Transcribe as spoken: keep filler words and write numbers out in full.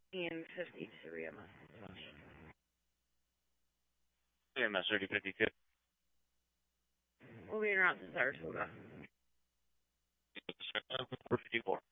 and fifty-three M S. M S thirty fifty-two. We'll be around to Saratoga. fifty-four.